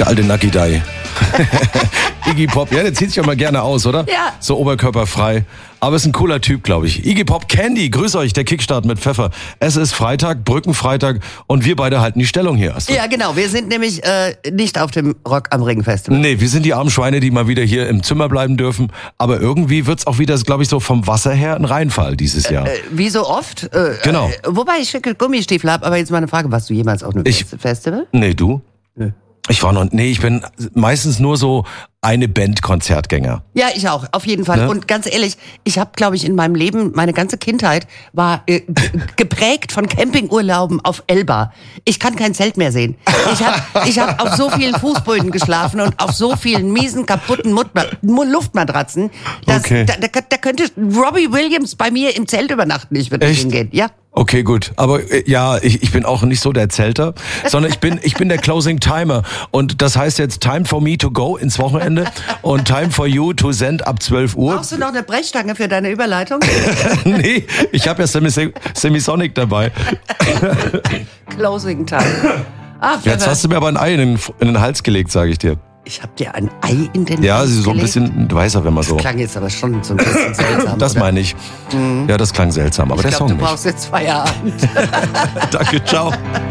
Der alte Nakidai. Iggy Pop, ja, der zieht sich auch mal gerne aus, oder? Ja. So oberkörperfrei. Aber ist ein cooler Typ, glaube ich. Iggy Pop, Candy, grüß euch, der Kickstart mit Pfeffer. Es ist Freitag, Brückenfreitag und wir beide halten die Stellung hier. Astrid. Ja, genau. Wir sind nämlich nicht auf dem Rock am Ring Festival. Nee, wir sind die armen Schweine, die mal wieder hier im Zimmer bleiben dürfen. Aber irgendwie wird's auch wieder, glaube ich, so vom Wasser her ein Reinfall dieses Jahr. Wie so oft. Genau. Wobei ich schicke Gummistiefel habe, aber jetzt mal eine Frage. Warst du jemals auf einem Festival? Nee, du? Nö. Ich bin meistens nur so eine Band-Konzertgänger. Ja, ich auch, auf jeden Fall. Ne? Und ganz ehrlich, ich habe, glaube ich, in meinem Leben, meine ganze Kindheit war geprägt von Campingurlauben auf Elba. Ich kann kein Zelt mehr sehen. Ich hab auf so vielen Fußböden geschlafen und auf so vielen miesen, kaputten Luftmatratzen. Okay. Da könnte Robbie Williams bei mir im Zelt übernachten. Ich würde hingehen. Ja. Okay, gut. Aber ja, ich bin auch nicht so der Zelter, sondern ich bin der Closing Timer. Und das heißt jetzt Time for me to go ins Wochenende und Time for you to send ab 12 Uhr. Brauchst du noch eine Brechstange für deine Überleitung? Nee, ich habe ja Semisonic dabei. Closing Time. Ach, Jetzt hast du mir aber ein Ei in den Hals gelegt, sage ich dir. Ich hab dir ein Ei in den Ja, Hals so ein gelegt. bisschen, du weißt ja, wenn man so. Das klang jetzt aber schon so ein bisschen seltsam. Das oder? meine ich. Ja, das klang seltsam, aber Ich der glaub, Song du nicht. brauchst jetzt Feierabend. Danke, ciao.